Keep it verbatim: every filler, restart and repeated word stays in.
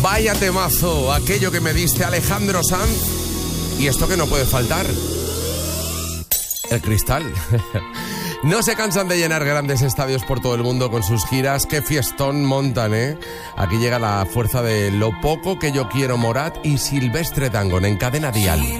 Vaya temazo, aquello que me diste, Alejandro Sanz. Y esto que no puede faltar, el Cristal. No se cansan de llenar grandes estadios por todo el mundo con sus giras. Qué fiestón montan, ¿eh? Aquí llega la fuerza de Lo poco que yo quiero, Morat y Silvestre Dangond en Cadena Dial.